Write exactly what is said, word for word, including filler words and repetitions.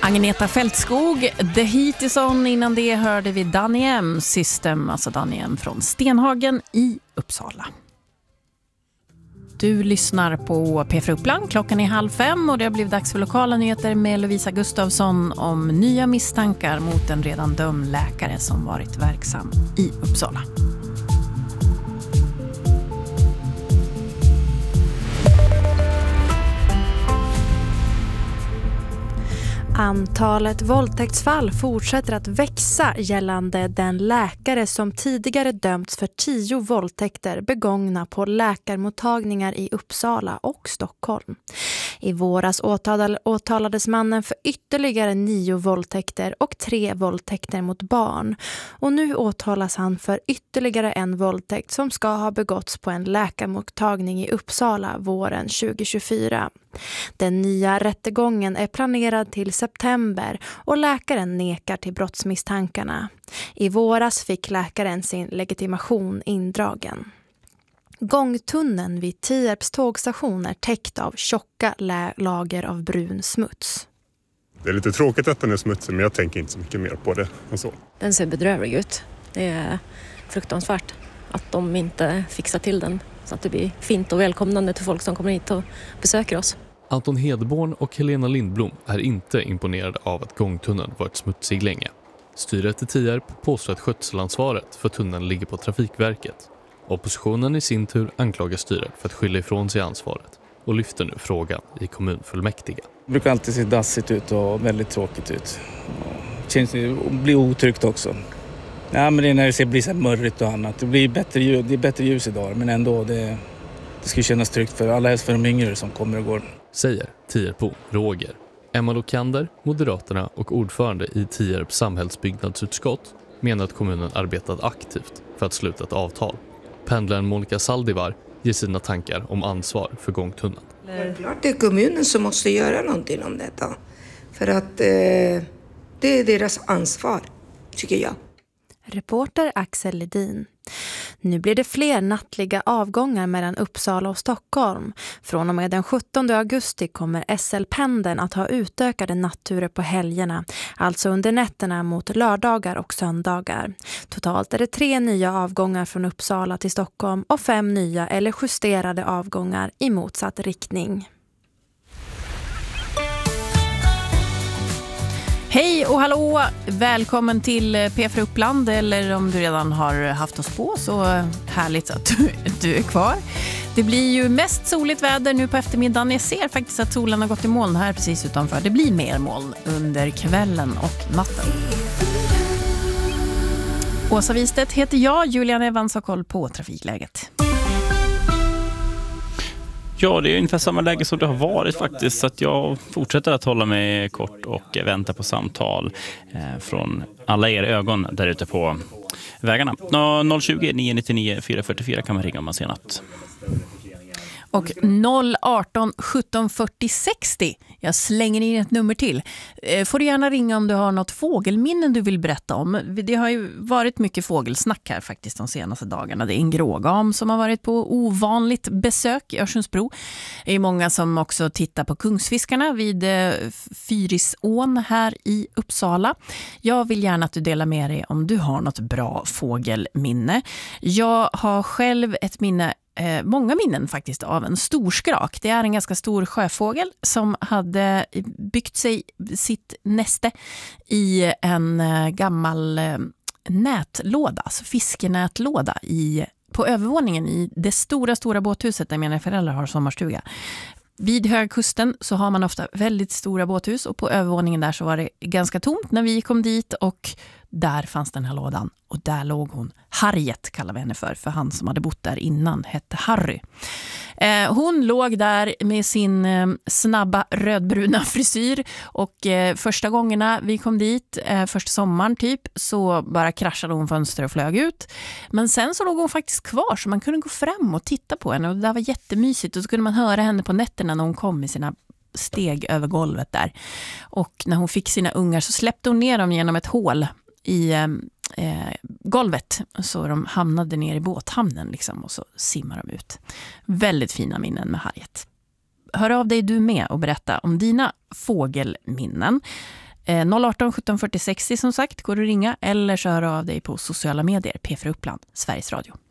Agneta Fältskog, The Heat Is On. Innan det hörde vi Danny M System, alltså Danny M från Stenhagen i Uppsala. Du lyssnar på P fyra Uppland, klockan är halv fem och det har blivit dags för lokala nyheter med Lovisa Gustafsson om nya misstankar mot en redan dömd läkare som varit verksam i Uppsala. Antalet våldtäktsfall fortsätter att växa gällande den läkare som tidigare dömts för tio våldtäkter begångna på läkarmottagningar i Uppsala och Stockholm. I våras åtal- åtalades mannen för ytterligare nio våldtäkter och tre våldtäkter mot barn. Och nu åtalas han för ytterligare en våldtäkt som ska ha begåtts på en läkarmottagning i Uppsala våren tjugohundratjugofyra. Den nya rättegången är planerad till september och läkaren nekar till brottsmisstankarna. I våras fick läkaren sin legitimation indragen. Gångtunneln vid Tierps tågstation är täckt av tjocka lä- lager av brun smuts. Det är lite tråkigt att den är smutsig, men jag tänker inte så mycket mer på det än så. Den ser bedrövlig ut. Det är fruktansvärt att de inte fixar till den så att det blir fint och välkomnande till folk som kommer hit och besöker oss. Anton Hedborn och Helena Lindblom är inte imponerade av att gångtunneln varit smutsig länge. Styret i Tierp påstår att skötselansvaret för tunneln ligger på Trafikverket. Oppositionen i sin tur anklagar styret för att skylla ifrån sig ansvaret och lyfter nu frågan i kommunfullmäktige. Det brukar alltid se dassigt ut och väldigt tråkigt ut. Det känns det blir otryggt också. Ja, men det är när det ser, blir så här mörrigt och annat. Det blir bättre ljus, det är bättre ljus idag, men ändå det, det ska kännas tryggt för alla, helst för de yngre som kommer och går. Säger Tierpo Roger. Emma Lokander, Moderaterna och ordförande i Tierps samhällsbyggnadsutskott menar att kommunen arbetat aktivt för att sluta ett avtal. Pendlaren Monica Saldivar ger sina tankar om ansvar för gångtunneln. Klart det är kommunen som måste göra någonting om detta. För att eh, det är deras ansvar, tycker jag. Reporter Axel Ledin. Nu blir det fler nattliga avgångar mellan Uppsala och Stockholm. Från och med den sjuttonde augusti kommer S L-pendeln att ha utökade natturer på helgerna, alltså under nätterna mot lördagar och söndagar. Totalt är det tre nya avgångar från Uppsala till Stockholm och fem nya eller justerade avgångar i motsatt riktning. Hej och hallå, välkommen till P fyra Uppland, eller om du redan har haft oss på så härligt att du, du är kvar. Det blir ju mest soligt väder nu på eftermiddagen. Jag ser faktiskt att solen har gått i moln här precis utanför. Det blir mer moln under kvällen och natten. Åsa Wistedt heter jag, Julian Evans har koll på trafikläget. Ja, det är ungefär samma läge som det har varit faktiskt, så att jag fortsätter att hålla mig kort och vänta på samtal eh, från alla er ögon där ute på vägarna. noll tjugo, nio nio nio, fyra fyra fyra kan man ringa om man ser något. Och noll arton sjutton fyrtio sextio. Jag slänger in ett nummer till. Får du gärna ringa om du har något fågelminnen du vill berätta om. Det har ju varit mycket fågelsnack här faktiskt de senaste dagarna. Det är en grågam som har varit på ovanligt besök i Örsundsbro. Det är många som också tittar på kungsfiskarna vid Fyrisån här i Uppsala. Jag vill gärna att du delar med dig om du har något bra fågelminne. Jag har själv ett minne Eh, många minnen faktiskt av en storskrak. Det är en ganska stor sjöfågel som hade byggt sig sitt näste i en eh, gammal eh, nätlåda, alltså fiskenätlåda i, på övervåningen i det stora, stora båthuset där mina föräldrar har sommarstuga. Vid Högkusten så har man ofta väldigt stora båthus och på övervåningen där så var det ganska tomt när vi kom dit och där fanns den här lådan och där låg hon. Harriet kallar vi henne för, för han som hade bott där innan hette Harry. Eh, hon låg där med sin eh, snabba rödbruna frisyr och eh, första gångerna vi kom dit, eh, första sommaren typ, så bara kraschade hon fönster och flög ut. Men sen så låg hon faktiskt kvar så man kunde gå fram och titta på henne och det där var jättemysigt och så kunde man höra henne på nätterna när hon kom med sina steg över golvet där. Och när hon fick sina ungar så släppte hon ner dem genom ett hål i eh, golvet så de hamnade ner i båthamnen liksom, och så simmar de ut. Väldigt fina minnen med Harriet. Hör av dig du med och berätta om dina fågelminnen. Eh, noll arton sjutton fyrtio sextio som sagt går att ringa eller så hör av dig på sociala medier. P fyra Uppland, Sveriges Radio.